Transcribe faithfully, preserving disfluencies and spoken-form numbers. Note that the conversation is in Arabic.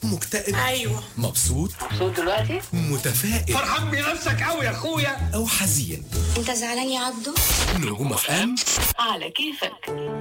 مكتئب؟ ايوه. مبسوط؟ مبسوط دلوقتي؟ متفائل؟ فرحان بنفسك قوي يا اخويا. أو حزين؟ انت زعلان يا عبدو؟ نجوم اف ام على كيفك.